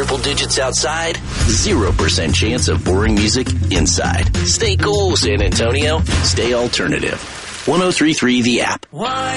triple digits outside, 0% chance of boring music inside. Stay cool, San Antonio. Stay alternative. 103.3 The App.